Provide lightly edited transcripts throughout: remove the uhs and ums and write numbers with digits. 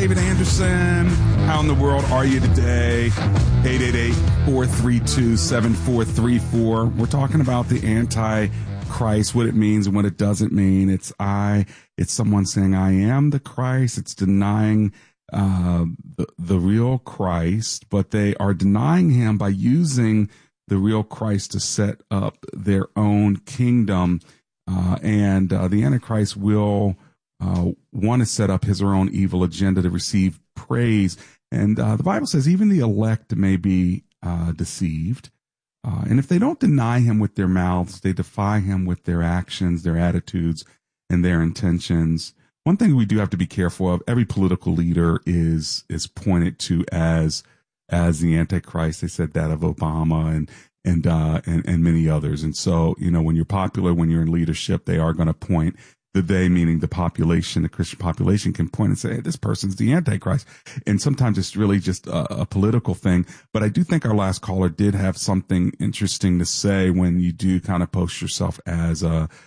David Anderson. How in the world are you today? 888-432-7434. We're talking about the Antichrist, what it means and what it doesn't mean. It's someone saying, I am the Christ. It's denying the real Christ, but they are denying him by using the real Christ to set up their own kingdom. And the Antichrist will want to set up his or own evil agenda to receive praise. And the Bible says even the elect may be deceived. And if they don't deny him with their mouths, they defy him with their actions, their attitudes, and their intentions. One thing we do have to be careful of, every political leader is pointed to as the Antichrist. They said that of Obama and many others. And so, when you're popular, when you're in leadership, they are going to point. They, meaning the population, the Christian population, can point and say, hey, this person's the Antichrist. And sometimes it's really just a political thing. But I do think our last caller did have something interesting to say when you do kind of post yourself as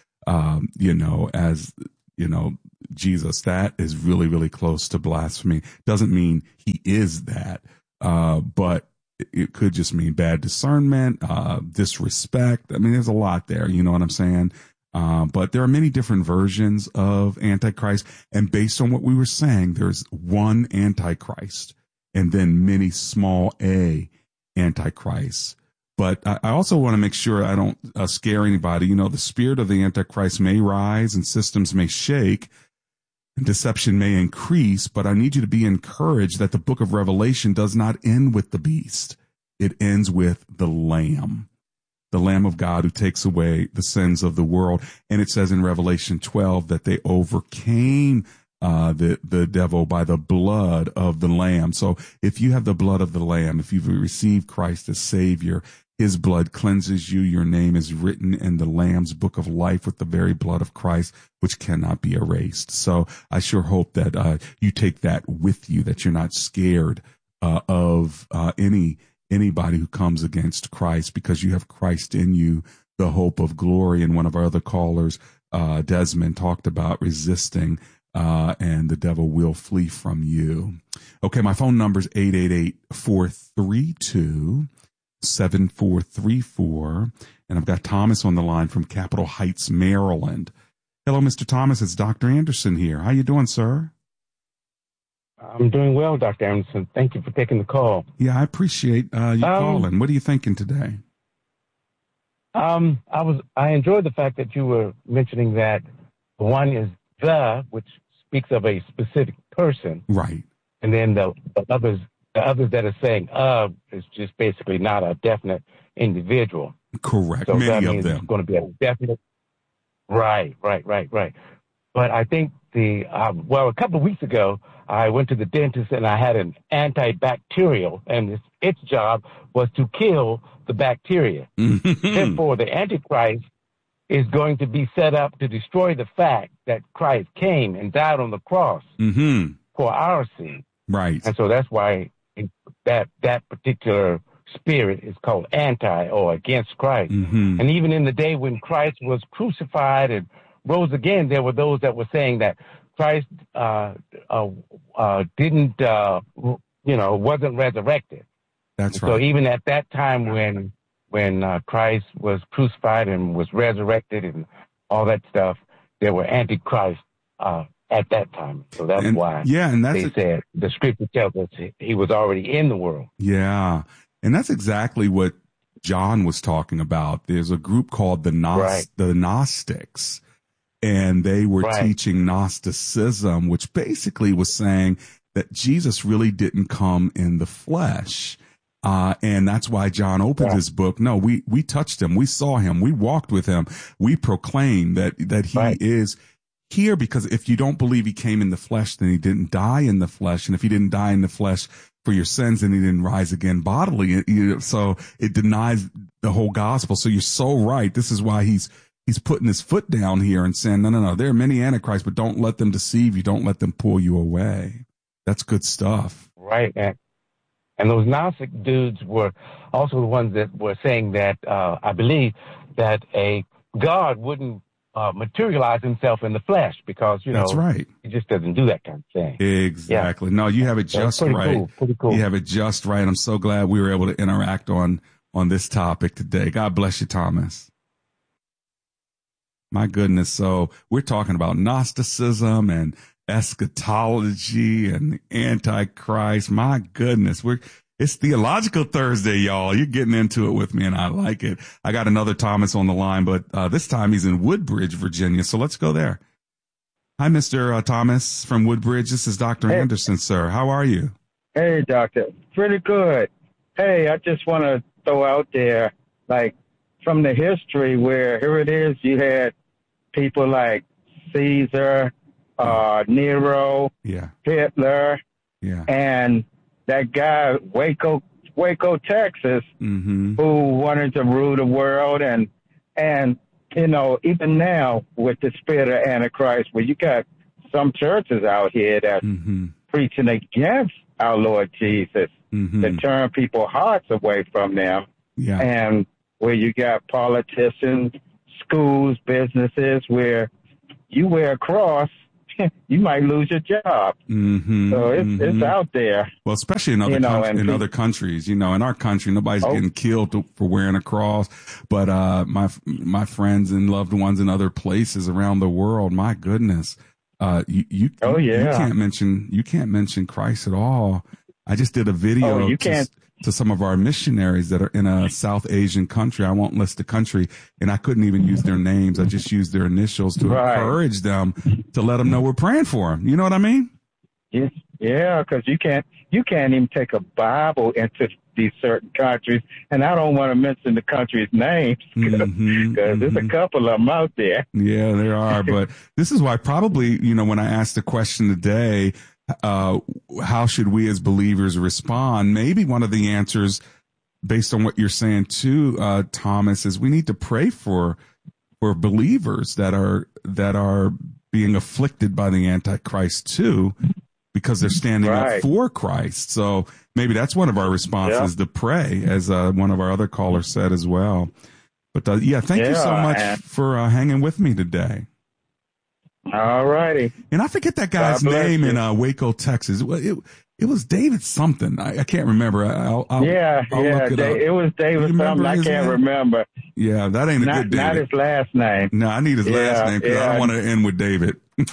Jesus. That is really, really close to blasphemy. Doesn't mean he is that, but it could just mean bad discernment, disrespect. I mean, there's a lot there. You know what I'm saying? But there are many different versions of Antichrist. And based on what we were saying, there's one Antichrist and then many small a Antichrists. But I also want to make sure I don't scare anybody. The spirit of the Antichrist may rise and systems may shake and deception may increase. But I need you to be encouraged that the book of Revelation does not end with the beast. It ends with the Lamb of God who takes away the sins of the world. And it says in Revelation 12 that they overcame the devil by the blood of the Lamb. So if you have the blood of the Lamb, if you've received Christ as Savior, his blood cleanses you. Your name is written in the Lamb's book of life with the very blood of Christ, which cannot be erased. So I sure hope that you take that with you, that you're not scared of anybody who comes against Christ, because you have Christ in you, the hope of glory. And one of our other callers, Desmond, talked about resisting, and the devil will flee from you. Okay, my phone number is 888-432-7434. And I've got Thomas on the line from Capitol Heights, Maryland. Hello, Mr. Thomas. It's Dr. Anderson here. How you doing, sir? I'm doing well, Dr. Anderson. Thank you for taking the call. Yeah, I appreciate you calling. What are you thinking today? I enjoyed the fact that you were mentioning that one is the, which speaks of a specific person, right? And then the others that are saying is just basically not a definite individual. Correct. So many that of means them. It's going to be a definite. Right. But I think a couple of weeks ago, I went to the dentist and I had an antibacterial, and its job was to kill the bacteria. Therefore, the Antichrist is going to be set up to destroy the fact that Christ came and died on the cross for our sin. Right. And so that's why that particular spirit is called anti or against Christ. And even in the day when Christ was crucified and rose again, there were those that were saying that Christ wasn't resurrected. That's right. So even at that time when Christ was crucified and was resurrected and all that stuff, there were antichrists at that time. So that's why they said the scripture tells us he was already in the world. Yeah. And that's exactly what John was talking about. There's a group called the Gnostics. And they were teaching Gnosticism, which basically was saying that Jesus really didn't come in the flesh. And that's why John opened his book. No, we touched him. We saw him. We walked with him. We proclaim that he is here, because if you don't believe he came in the flesh, then he didn't die in the flesh. And if he didn't die in the flesh for your sins, then he didn't rise again bodily. So it denies the whole gospel. So you're so right. This is why he's putting his foot down here and saying, no, there are many antichrists, but don't let them deceive you. Don't let them pull you away. That's good stuff. Right. And those Gnostic dudes were also the ones that were saying that, I believe, that a God wouldn't materialize himself in the flesh because, That's right. he just doesn't do that kind of thing. Exactly. Yeah. No, you have it just right. Cool. Pretty cool. You have it just right. I'm so glad we were able to interact on this topic today. God bless you, Thomas. My goodness. So we're talking about Gnosticism and eschatology and the Antichrist. My goodness. It's Theological Thursday, y'all. You're getting into it with me, and I like it. I got another Thomas on the line, but this time he's in Woodbridge, Virginia. So let's go there. Hi, Mr. Thomas from Woodbridge. This is Dr. Anderson, sir. How are you? Hey, doctor. Pretty good. Hey, I just want to throw out there, like, from the history where here it is, you had people like Caesar, Nero, Hitler, and that guy, Waco, Texas, who wanted to rule the world. And even now with the spirit of Antichrist, where you got some churches out here that preaching against our Lord Jesus to turn people's hearts away from them. Yeah. And where you got politicians, schools, businesses, where you wear a cross, you might lose your job. So it's out there. Well, especially in other countries. In our country, nobody's getting killed for wearing a cross. But my friends and loved ones in other places around the world, my goodness, you can't mention Christ at all. I just did a video to some of our missionaries that are in a South Asian country. I won't list the country, and I couldn't even use their names. I just used their initials to encourage them, to let them know we're praying for them. You know what I mean? Yeah, because you can't even take a Bible into these certain countries, and I don't want to mention the country's names because there's a couple of them out there. Yeah, there are, but this is why probably, when I asked the question today, how should we as believers respond? Maybe one of the answers, based on what you're saying too, Thomas, is we need to pray for believers that are being afflicted by the Antichrist too, because they're standing up for Christ. So maybe that's one of our responses, to pray, as one of our other callers said as well. But thank you so much for hanging with me today. All righty. And I forget that guy's name in Waco, Texas. It was David something. I can't remember. I'll look it up. It was David something. I can't remember. Yeah, that ain't a good David. Not his last name. No, I need his last name because I don't want to end with David.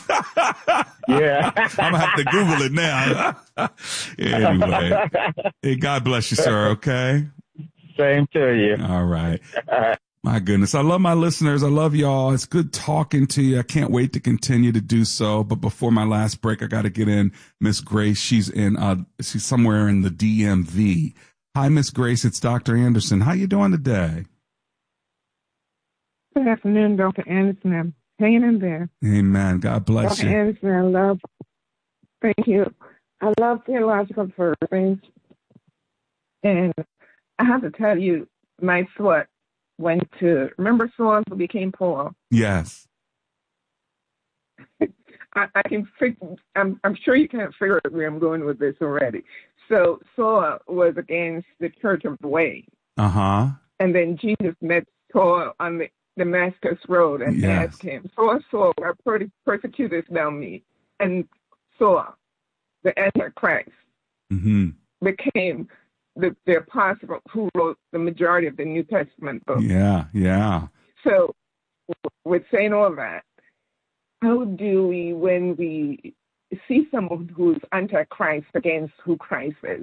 Yeah. I'm going to have to Google it now. Anyway. Hey, God bless you, sir, okay? Same to you. All right. My goodness. I love my listeners. I love y'all. It's good talking to you. I can't wait to continue to do so. But before my last break, I got to get in Miss Grace. She's somewhere in the DMV. Hi, Miss Grace. It's Dr. Anderson. How you doing today? Good afternoon, Dr. Anderson. I'm hanging in there. Amen. God bless you. Dr. Anderson, thank you. I love theological things. And I have to tell you, my thought went to, remember Saul who became Paul? Yes. I'm sure you can't figure out where I'm going with this already. So Saul was against the Church of the Way. Uh-huh. And then Jesus met Saul on the Damascus Road and asked him, Saul, why persecutest thou me? And Saul, the Antichrist, became the apostle who wrote the majority of the New Testament books. Yeah. So with saying all that, how do we, when we see someone who's Antichrist against who Christ is,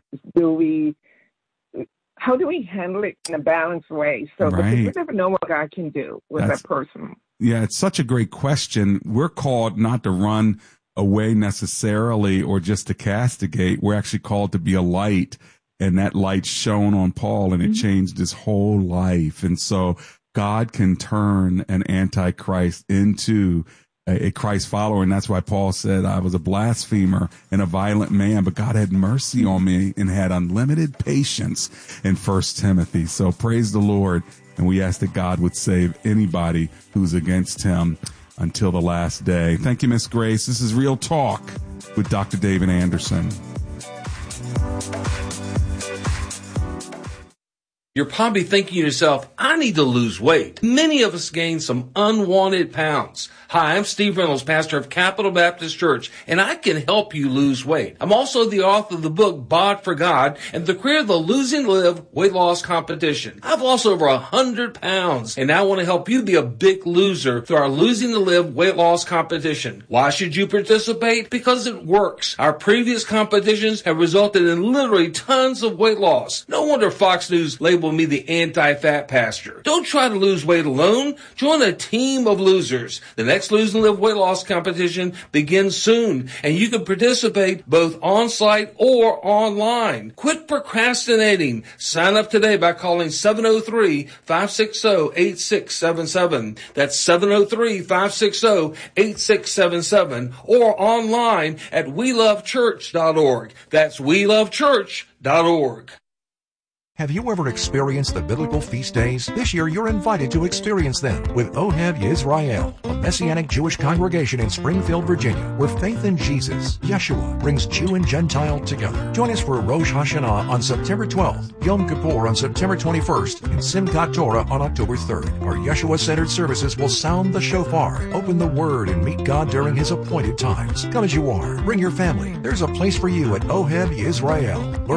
how do we handle it in a balanced way? So because we never know what God can do with that person. Yeah, it's such a great question. We're called not to run away necessarily or just to castigate. We're actually called to be a light. And that light shone on Paul, and it changed his whole life. And so God can turn an Antichrist into a Christ follower. And that's why Paul said, I was a blasphemer and a violent man, but God had mercy on me and had unlimited patience in 1 Timothy. So praise the Lord. And we ask that God would save anybody who's against him until the last day. Thank you, Miss Grace. This is Real Talk with Dr. David Anderson. You're probably thinking to yourself, I need to lose weight. Many of us gain some unwanted pounds. Hi, I'm Steve Reynolds, pastor of Capital Baptist Church, and I can help you lose weight. I'm also the author of the book, Bod for God, and the creator of the Losing Live weight loss competition. I've lost over 100 pounds, and I want to help you be a big loser through our Losing to Live weight loss competition. Why should you participate? Because it works. Our previous competitions have resulted in literally tons of weight loss. No wonder Fox News labeled me the anti-fat pastor. Don't try to lose weight alone. Join a team of losers. The next Lose and Live weight loss competition begins soon, and you can participate both on-site or online. Quit procrastinating. Sign up today by calling 703-560-8677. That's 703-560-8677, or online at welovechurch.org. That's welovechurch.org. Have you ever experienced the biblical feast days? This year you're invited to experience them with Oheb Yisrael, a Messianic Jewish congregation in Springfield, Virginia, where faith in Jesus, Yeshua, brings Jew and Gentile together. Join us for Rosh Hashanah on September 12th, Yom Kippur on September 21st, and Simchat Torah on October 3rd. Our Yeshua-centered services will sound the shofar, open the Word, and meet God during His appointed times. Come as you are. Bring your family. There's a place for you at Oheb Yisrael.